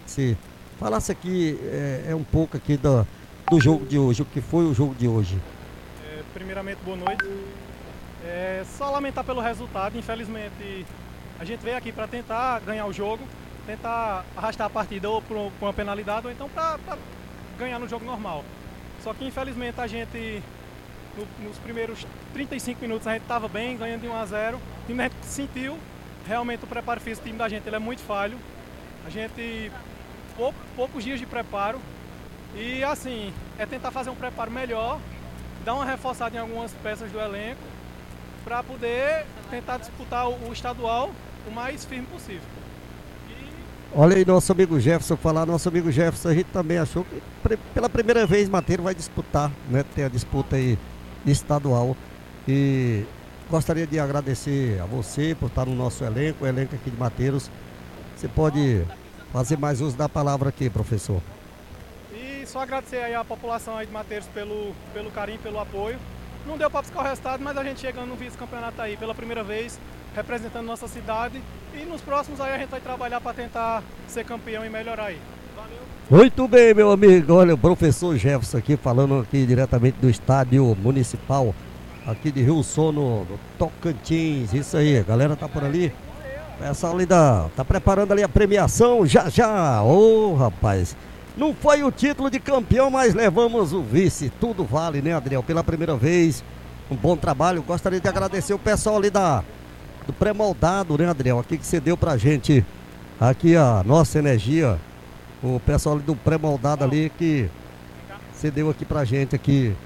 Se falasse aqui um pouco aqui do jogo de hoje, o que foi o jogo de hoje. Primeiramente, boa noite. Só lamentar pelo resultado. Infelizmente, a gente veio aqui para tentar ganhar o jogo, tentar arrastar a partida ou por uma penalidade ou então para ganhar no jogo normal. Só que infelizmente a gente, nos primeiros 35 minutos, a gente estava bem, ganhando de 1-0. E a gente sentiu realmente o preparo físico do time da gente, ele é muito falho. A gente, poucos dias de preparo. E assim, é tentar fazer um preparo melhor, dar uma reforçada em algumas peças do elenco, para poder tentar disputar o estadual o mais firme possível. Olha aí, nosso amigo Jefferson falar, nosso amigo Jefferson, a gente também achou que pela primeira vez Mateiro vai disputar, né? Tem a disputa aí estadual. E gostaria de agradecer a você por estar no nosso elenco, o elenco aqui de Mateiros. Você pode fazer mais uso da palavra aqui, professor. E só agradecer aí a população aí de Mateiros pelo carinho, pelo apoio. Não deu para buscar o resultado, mas a gente chegando no vice-campeonato aí pela primeira vez, representando nossa cidade. E nos próximos aí a gente vai trabalhar para tentar ser campeão e melhorar aí. Valeu. Muito bem, meu amigo. Olha, o professor Jefferson aqui falando aqui diretamente do estádio municipal aqui de Rio Sono, no Tocantins. Isso aí, a galera tá por ali. O pessoal ali tá preparando ali a premiação já. Ô, rapaz. Não foi o título de campeão, mas levamos o vice. Tudo vale, né, Adriel? Pela primeira vez, um bom trabalho. Gostaria de agradecer o pessoal ali do pré-moldado, né, Adriel? Aqui que você deu pra gente, aqui a nossa energia. O pessoal ali do pré-moldado ali que você deu aqui pra gente aqui.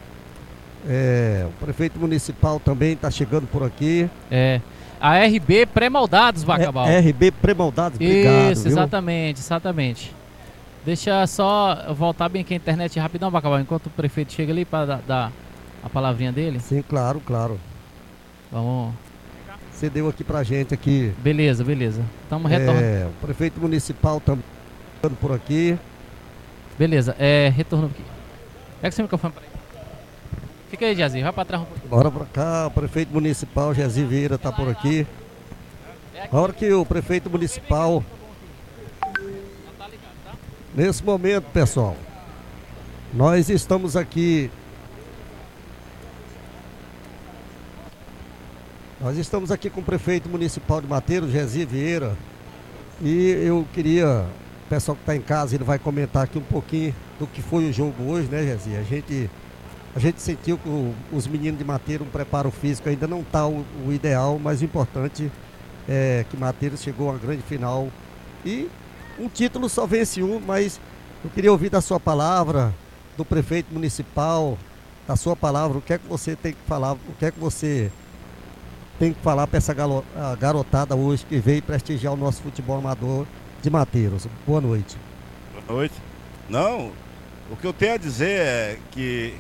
O prefeito municipal também tá chegando por aqui. A RB Pré-Moldados, Bacabal. RB Pré-Moldados, obrigado. Isso, exatamente. Deixa só voltar bem aqui a internet rapidão, Bacabal, enquanto o prefeito chega ali para dar a palavrinha dele. Sim, claro. Vamos. Você deu aqui pra gente aqui. Beleza. Estamos retornando. O prefeito municipal também chegando por aqui. Beleza, retorno aqui. Pega esse microfone para aí. Fica aí, Jazi, vai para trás um pouquinho. Bora pra cá, o prefeito municipal, Jazi Vieira, tá por aqui. A hora que o prefeito municipal... Nesse momento, pessoal, nós estamos aqui... com o prefeito municipal de Mateiros, Jazi Vieira. E eu queria... O pessoal que está em casa, ele vai comentar aqui um pouquinho do que foi o jogo hoje, né, Jazi? A gente sentiu que os meninos de Mateiros, um preparo físico ainda não está o ideal, mas o importante é que Mateiros chegou à grande final. E um título só vence um, mas eu queria ouvir da sua palavra, do prefeito municipal, da sua palavra, o que é que você tem que falar, o que é que você tem que falar para essa garotada hoje que veio prestigiar o nosso futebol amador de Mateiros. Boa noite. Boa noite. Não, o que eu tenho a dizer é que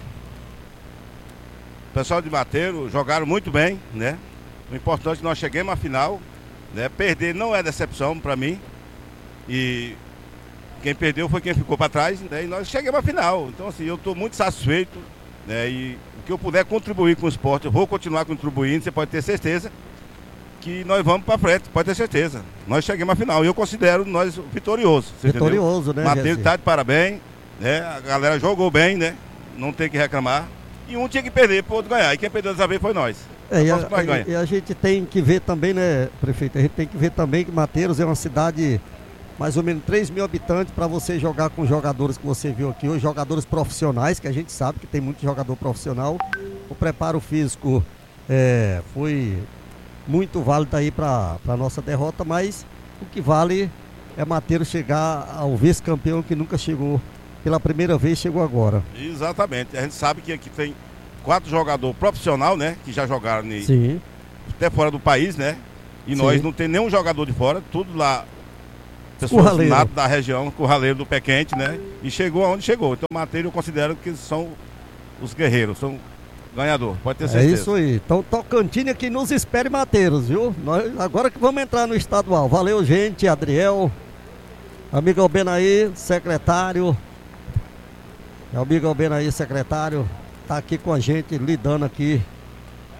o pessoal de Mateiros jogaram muito bem, né? O importante é que nós chegamos à final, né? Perder não é decepção para mim. E quem perdeu foi quem ficou para trás, né? E nós chegamos à final. Então, assim, eu estou muito satisfeito, né? E o que eu puder contribuir com o esporte, eu vou continuar contribuindo. Você pode ter certeza que nós vamos para frente, pode ter certeza. Nós chegamos à final e eu considero nós vitoriosos. Vitorioso, entendeu? Né, Mateiros está de parabéns, né? A galera jogou bem, né? Não tem que reclamar. E um tinha que perder para o outro ganhar. E quem perdeu dessa vez foi nós. E a gente tem que ver também, né, prefeito? A gente tem que ver também que Mateiros é uma cidade mais ou menos 3 mil habitantes para você jogar com jogadores que você viu aqui hoje, jogadores profissionais, que a gente sabe que tem muito jogador profissional. O preparo físico foi muito válido aí para a nossa derrota, mas o que vale é Mateiros chegar ao vice-campeão que nunca chegou. Pela primeira vez chegou agora. Exatamente. A gente sabe que aqui tem 4 jogadores profissionais, né? Que já jogaram Sim. Até fora do país, né? E Sim. Nós não tem nenhum jogador de fora, tudo lá. Pessoas nato da região, curraleiro do Pé Quente, né? E chegou aonde chegou. Então, Mateiros eu considero que são os guerreiros, são ganhador, pode ter certeza. É isso aí. Então, Tocantins que nos espere Mateiros, viu? Nós, agora que vamos entrar no estadual. Valeu, gente. Adriel, amigo Albenaí, secretário. Amigo Albenaí, secretário, tá aqui com a gente, lidando aqui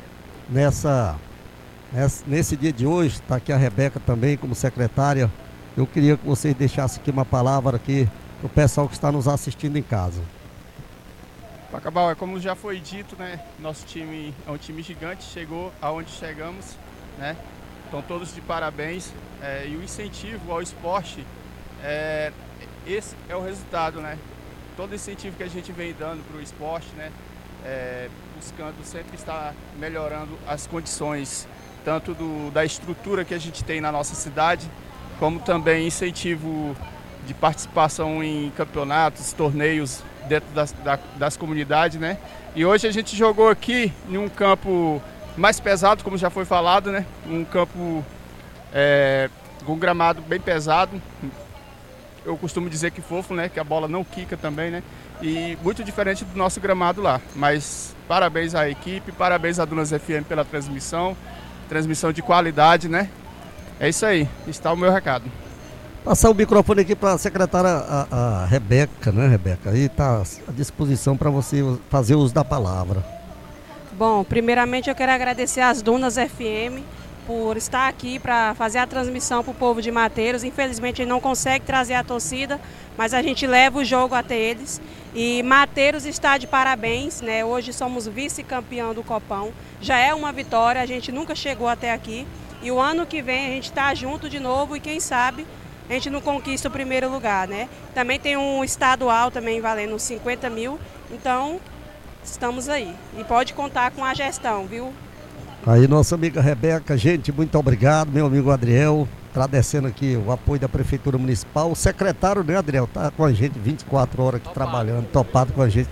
nesse dia de hoje. Tá aqui a Rebeca também como secretária Eu queria que vocês deixassem aqui uma palavra aqui para o pessoal que está nos assistindo em casa. Bacabal, é como já foi dito, né? Nosso time é um time gigante, chegou aonde chegamos, né? Estão todos de parabéns. E o incentivo ao esporte, esse é o resultado, né? Todo incentivo que a gente vem dando para o esporte, né? Buscando sempre estar melhorando as condições, tanto da estrutura que a gente tem na nossa cidade, como também incentivo de participação em campeonatos, torneios dentro das comunidades, né? E hoje a gente jogou aqui em um campo mais pesado, como já foi falado, né? Um campo com gramado bem pesado. Eu costumo dizer que fofo, né? Que a bola não quica também, né? E muito diferente do nosso gramado lá. Mas parabéns à equipe, parabéns à Dunas FM pela transmissão de qualidade, né? É isso aí, está o meu recado. Passar o microfone aqui para a secretária a Rebeca, né, Rebeca? Aí está à disposição para você fazer uso da palavra. Bom, primeiramente eu quero agradecer às Dunas FM por estar aqui para fazer a transmissão para o povo de Mateiros. Infelizmente ele não consegue trazer a torcida, mas a gente leva o jogo até eles. E Mateiros está de parabéns, né? Hoje somos vice-campeão do Copão. Já é uma vitória, a gente nunca chegou até aqui. E o ano que vem a gente está junto de novo e quem sabe a gente não conquista o primeiro lugar, né? Também tem um estadual também valendo 50 mil, então estamos aí. E pode contar com a gestão, viu? Aí nossa amiga Rebeca, gente, muito obrigado, meu amigo Adriel, agradecendo aqui o apoio da Prefeitura Municipal. O secretário, né, Adriel, tá com a gente 24 horas aqui trabalhando, topado com a gente.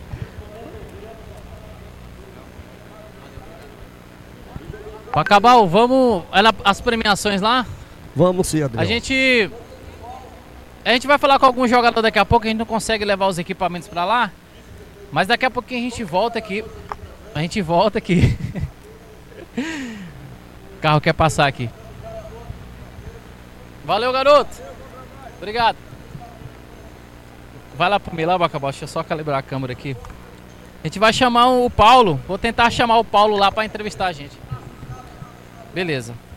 Bacabal, vamos as premiações lá? Vamos sim, Adriel. A gente vai falar com algum jogador daqui a pouco, a gente não consegue levar os equipamentos pra lá, mas daqui a pouquinho a gente volta aqui. O carro quer passar aqui. Valeu, garoto. Obrigado. Vai lá pro meio lá, Bacabal, deixa eu só calibrar a câmera aqui. A gente vai chamar o Paulo, vou tentar chamar o Paulo lá pra entrevistar a gente. Beleza.